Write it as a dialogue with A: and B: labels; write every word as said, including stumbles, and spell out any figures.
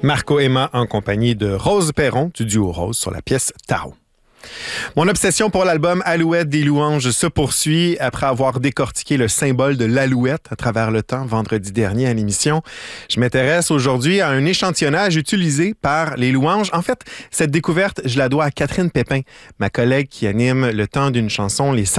A: Marco Emma en compagnie de Rose Perron du duo Rose sur la pièce Tarot. Mon obsession pour l'album Alouette des louanges se poursuit après avoir décortiqué le symbole de l'alouette à travers le temps vendredi dernier à l'émission. Je m'intéresse aujourd'hui à un échantillonnage utilisé par les louanges. En fait, cette découverte, je la dois à Catherine Pépin, ma collègue qui anime le temps d'une chanson les